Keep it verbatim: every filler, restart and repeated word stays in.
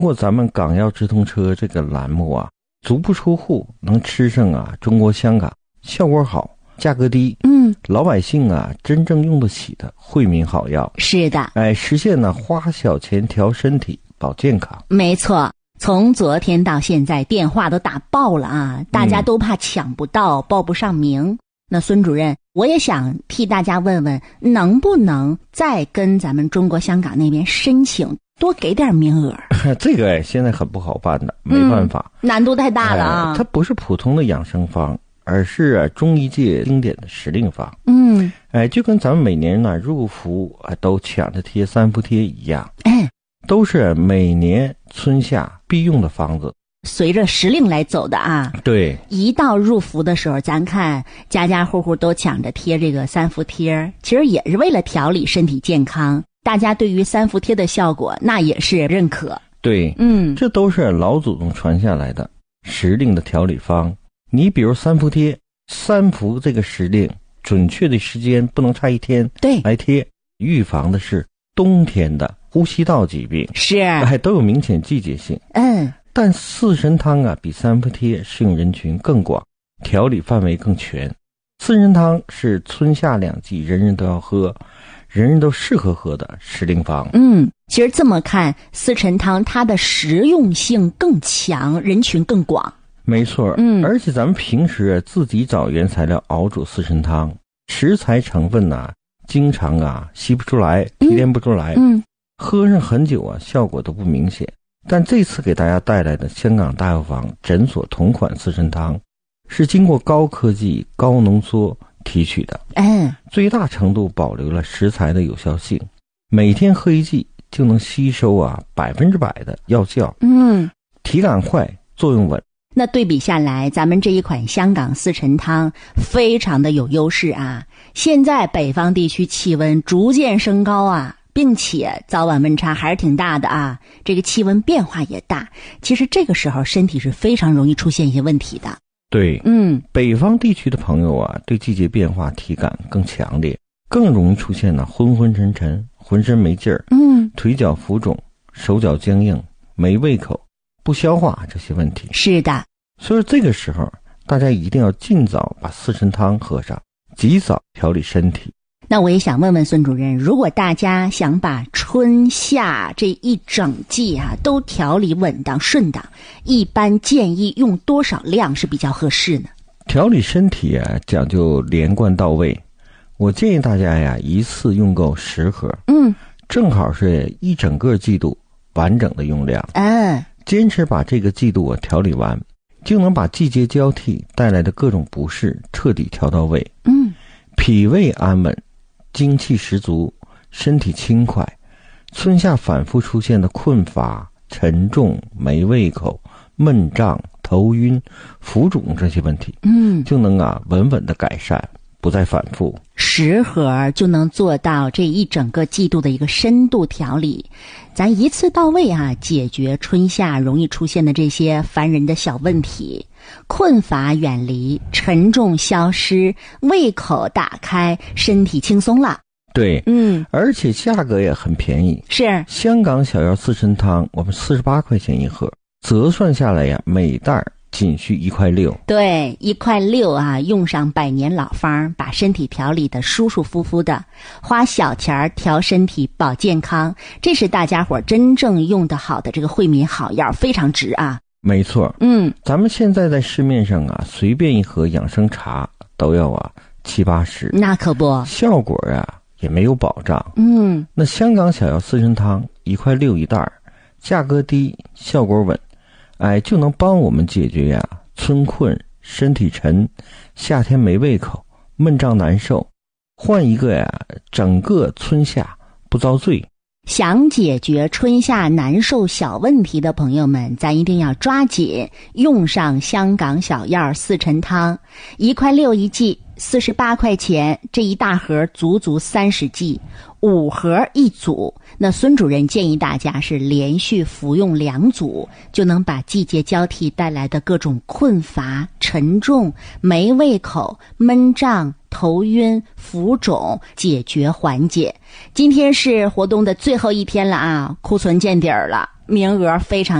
通过咱们港药直通车这个栏目啊，足不出户能吃上啊中国香港效果好、价格低， 嗯， 老百姓啊真正用得起的惠民好药。 是的， 哎，实现呢花小钱调身体、保健康。 没错。从昨天到现在，电话都打爆了啊！大家都怕抢不到、嗯、报不上名。那孙主任，我也想替大家问问，能不能再跟咱们中国香港那边申请多给点名额？ 这个哎，现在很不好办的，没办法， 嗯、难度太大了啊！ 哎、它不是普通的养生方，而是、啊、中医界经典的时令方。 嗯， 哎，就跟咱们每年呢入伏啊都抢着贴三伏贴一样， 哎， 都是每年春夏必用的方子。 随着时令来走的啊， 对， 一到入伏的时候，咱看家家户户都抢着贴这个三伏贴，其实也是为了调理身体健康。大家对于三伏贴的效果，那也是认可。 对， 嗯， 这都是老祖宗传下来的时令的调理方。你比如三伏贴，三伏这个时令准确的时间不能差一天， 对， 来贴，预防的是冬天的呼吸道疾病， 是， 哎，都有明显季节性。 嗯。 但四神汤啊，比三伏贴适用人群更广，调理范围更全。四神汤是春夏两季人人都要喝，人人都适合喝的时令方。 嗯，其实这么看，四神汤它的实用性更强，人群更广。 没错， 嗯， 而且咱们平时自己找原材料熬煮四神汤，食材成分呢、啊，经常啊吸不出来，提炼不出来， 嗯， 喝上很久啊，效果都不明显。但这次给大家带来的香港大药房诊所同款四神汤，是经过高科技、高浓缩提取的， 嗯， 最大程度保留了食材的有效性，每天喝一剂就能吸收啊百分之百的药效， 嗯， 体感快，作用稳。 那对比下来，咱们这一款香港四神汤非常的有优势啊！现在北方地区气温逐渐升高啊，并且早晚温差还是挺大的啊，这个气温变化也大，其实这个时候身体是非常容易出现一些问题的。 对， 嗯， 北方地区的朋友啊，对季节变化体感更强烈，更容易出现呢昏昏沉沉、浑身没劲儿， 嗯， 腿脚浮肿、手脚僵硬、没胃口、不消化这些问题。 是的， 所以这个时候大家一定要尽早把四神汤喝上，及早调理身体。 那我也想问问孙主任，如果大家想把春夏这一整季啊都调理稳当顺当，一般建议用多少量是比较合适呢？ 调理身体啊讲究连贯到位，我建议大家呀一次用够十盒， 嗯， 正好是一整个季度完整的用量。 嗯， 坚持把这个季度我调理完，就能把季节交替带来的各种不适彻底调到位。 嗯， 脾胃安稳，精气十足，身体轻快，春夏反复出现的困乏、沉重、没胃口、闷胀、头晕、浮肿这些问题， 嗯， 就能啊稳稳的改善，不再反复。 十盒就能做到这一整个季度的一个深度调理，咱一次到位啊，解决春夏容易出现的这些烦人的小问题，困乏远离，沉重消失，胃口打开，身体轻松了。 对， 嗯， 而且价格也很便宜， 是香港小药四神汤，我们四十八块钱一盒，折算下来呀，每袋仅需一块六。 对，一块六啊，用上百年老方，把身体调理的舒舒服服的，花小钱调身体保健康，这是大家伙真正用得好的这个惠民好药，非常值啊。 没错， 嗯， 咱们现在在市面上啊，随便一盒养生茶都要啊七八十， 那可不， 效果啊也没有保障。 嗯， 那香港小药四神汤一块六一袋，价格低，效果稳，哎，就能帮我们解决呀春困、身体沉、夏天没胃口、闷胀难受，换一个呀整个春夏不遭罪。 想解决春夏难受小问题的朋友们，咱一定要抓紧用上香港小药四神汤，一块六一剂，四十八块钱，这一大盒足足三十剂，五盒一组。那孙主任建议大家是连续服用两组，就能把季节交替带来的各种困乏、沉重、没胃口、闷胀、 头晕、浮肿解决缓解。今天是活动的最后一天了啊，库存见底儿了，名额非常